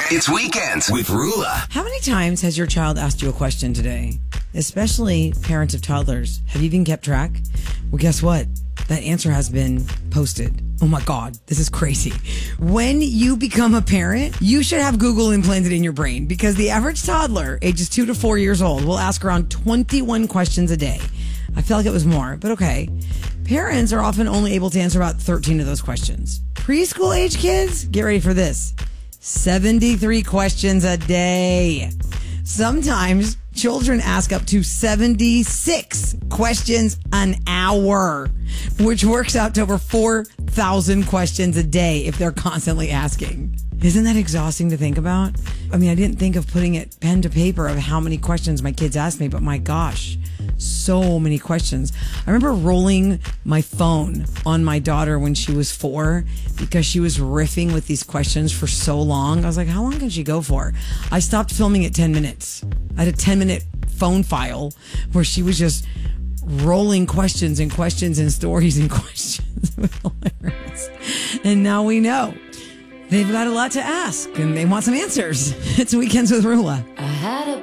It's Weekends with Rula. How many times has your child asked you a question today? Especially parents of toddlers. Have you even kept track? Well, guess what? That answer has been posted. Oh my God, this is crazy. When you become a parent, you should have Google implanted in your brain because the average toddler, ages 2 to 4 years old, will ask around 21 questions a day. I feel like it was more, but okay. Parents are often only able to answer about 13 of those questions. Preschool age kids, get ready for this. 73 questions a day. Sometimes children ask up to 76 questions an hour, which works out to over 4,000 questions a day if they're constantly asking. Isn't that exhausting to think about? I mean, I didn't think of putting it pen to paper of how many questions my kids asked me, but my gosh, so many questions. I remember rolling my phone on my daughter when she was 4 because she was riffing with these questions for so long. I was like, how long can she go for? I stopped filming at 10 minutes. I had a 10-minute phone file where she was just rolling questions and questions and stories and questions. It was hilarious. And now we know they've got a lot to ask and they want some answers. It's Weekends with Rula.